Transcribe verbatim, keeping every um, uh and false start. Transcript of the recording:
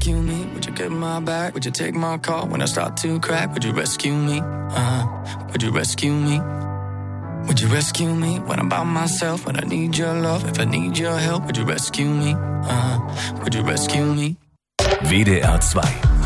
rescue me? Would you get my back? Would you take my call when I start to crack? Would you rescue me? Uh, would you rescue me? Would you rescue me when I'm by myself? When I need your love, if I need your help, would you rescue me? Uh, would you rescue me? W D R zwei.